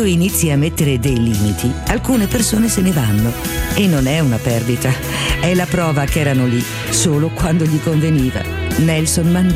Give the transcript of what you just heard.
inizi a mettere dei limiti, alcune persone se ne vanno. E non è una perdita, è la prova che erano lì solo quando gli conveniva. Nelson Mandela.